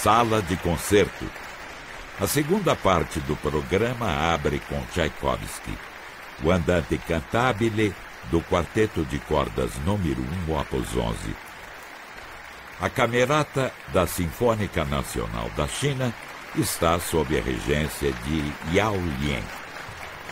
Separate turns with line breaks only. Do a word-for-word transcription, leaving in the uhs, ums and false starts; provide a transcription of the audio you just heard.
Sala de Concerto. A segunda parte do programa abre com Tchaikovsky, o Andante Cantabile, do Quarteto de Cordas número um, opus onze. A Camerata da Sinfônica Nacional da China está sob a regência de Yao Lian.